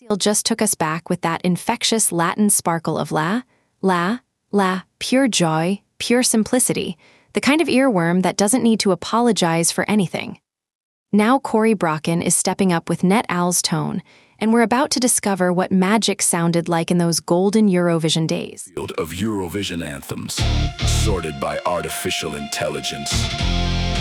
Seal just took us back with that infectious Latin sparkle of pure joy, pure simplicity, the kind of earworm that doesn't need to apologize for anything. Now Corey Brocken is stepping up with Net Owl's tone, and we're about to discover what magic sounded like in those golden Eurovision days. Field of Eurovision anthems, sorted by artificial intelligence.